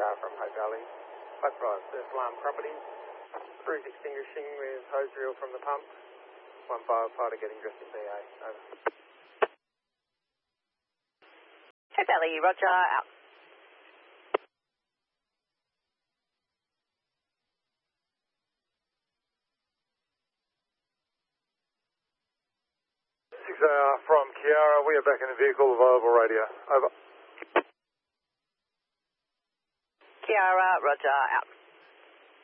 from Hope Valley. Localised Surf Alarm property. Cruise extinguishing with hose reel from the pump. One firefighter getting dressed in BA. Over. Hope Valley, roger, out. From Kiara, we are back in the vehicle, available radio. Over. Kiara, roger, out.